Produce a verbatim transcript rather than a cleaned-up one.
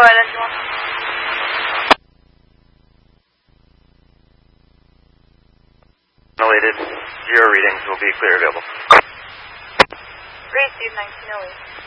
ahead, engine one. Related, zero readings will be clear available. Receive nineteen oh eight.